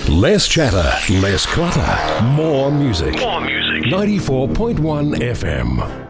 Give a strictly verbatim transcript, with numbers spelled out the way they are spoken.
Less chatter, less clutter, more music. More music. ninety-four point one F M.